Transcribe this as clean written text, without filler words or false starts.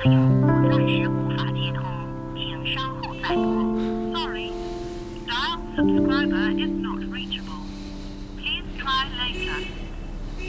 的用户暂时无法接通，请稍后再拨。Sorry, dial subscriber is not reachable. Please try later.